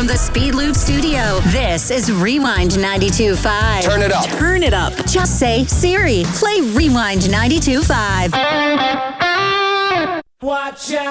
from the Speed Loop studio, this is Rewind 92.5. Turn it up. Turn it up. Just say, Siri, play Rewind 92.5. Watch out.